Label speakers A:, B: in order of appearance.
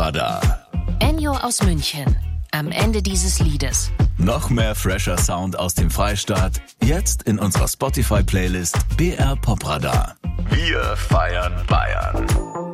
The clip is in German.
A: Popradar.
B: Ennio aus München. Am Ende dieses Liedes.
A: Noch mehr fresher Sound aus dem Freistaat. Jetzt in unserer Spotify-Playlist BR Popradar. Wir feiern Bayern.